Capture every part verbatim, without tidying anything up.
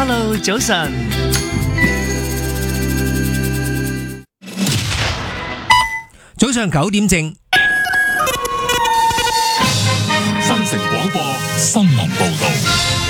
Hello， 早晨。 早上九點正， 新城廣播新聞報道。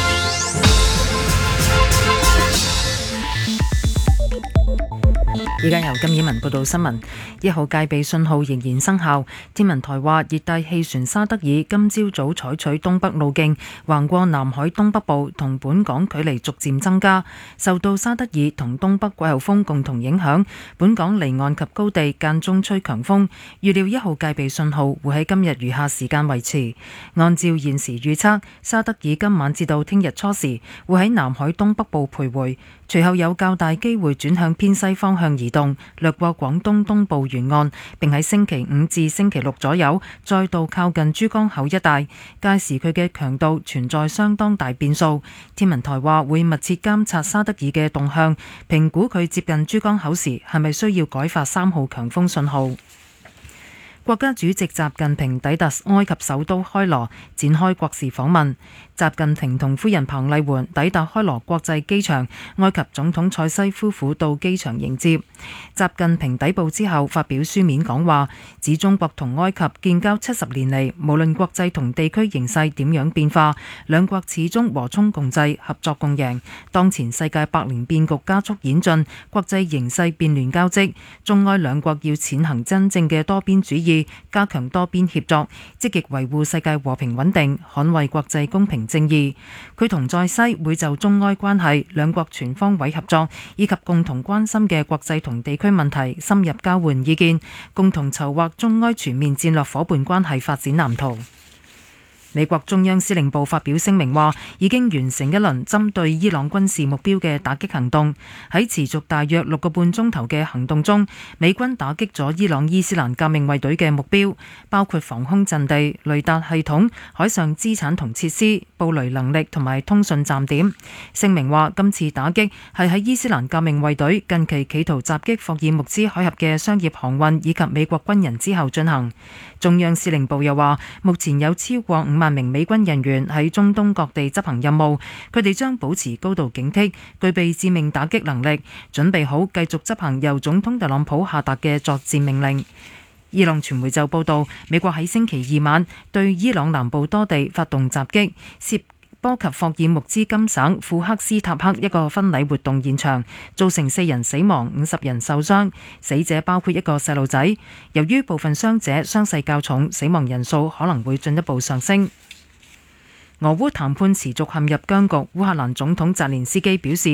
而家由金綺文報道新聞。一號戒備信號仍然生效。天文台話，熱帶氣旋沙德爾今朝早採取東北路徑，橫過南海東北部，同本港距離逐漸增加。受到沙德爾同東北季候風共同影響，本港離岸及高地間中吹強風。預料一號戒備信號會喺今日餘下時間維持。按照現時預測，沙德爾今晚至到聽日初時會喺南海東北部徘徊，隨後有較大機會轉向偏西方向移動，掠過廣東東部沿岸，並喺星期五至星期六左右再度靠近珠江口一帶。屆時佢嘅強度存在相當大變數。天文台話會密切監察沙德爾嘅動向，評估佢接近珠江口時係咪需要改發三號強風信號。國家主席習近平抵達埃及首都開羅，展開國事訪問。習近平同夫人彭麗媛抵達開羅國際機場，埃及總統塞西夫婦到機場迎接。習近平抵埗之後發表書面講話，指中國同埃及建交七十年嚟，無論國際同地區形勢點樣變化，兩國始終和衷共濟、合作共贏。當前世界百年變局加速演進，國際形勢變亂交織，中埃兩國要踐行真正嘅多邊主義，加強多邊協作，積極維護世界和平穩定，捍衛國際公平正義。佢同在西會就中埃關係、兩國全方位合作以及共同關心嘅國際同地區問題深入交換意見，共同籌劃中埃全面戰略夥伴關係發展藍圖。美國中央司令部發表聲明話，已經完成一輪針對伊朗軍事目標嘅打擊行動。喺持續大約六個半鐘頭嘅行動中，美軍打擊咗伊朗伊斯蘭革命衛隊嘅目標，包括防空陣地、雷達系統、海上資產同設施、布雷能力同埋通訊站點。聲明話，今次打擊係喺伊斯蘭革命衛隊近期企圖襲擊霍爾木茲海峽嘅商業航運以及美國軍人之後進行。中央司令部又話，目前有超過五萬名美軍人員喺中東各地執行任務，佢哋將保持高度警惕，具備致命打擊能力，準備好繼續執行由總統特朗普下達嘅作戰命令。伊朗傳媒就報道，美國喺星期二晚對伊朗南部多地發動襲擊，涉波及霍爾木茲金省庫克斯塔克一個婚禮活動現場，造成四人死亡、五十人受傷，死者包括一個細路仔。由於部分傷者傷勢較重，死亡人數可能會進一步上升。俄烏談判持續陷入僵局，烏克蘭總統澤連斯基表示，